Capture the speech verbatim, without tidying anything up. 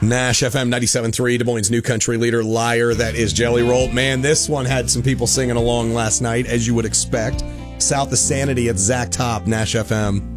Nash F M ninety-seven point three, Des Moines' new country leader, Liar. That is Jelly Roll. Man, this one had some people singing along last night, as you would expect. South of Sanity at Zach Top, Nash F M.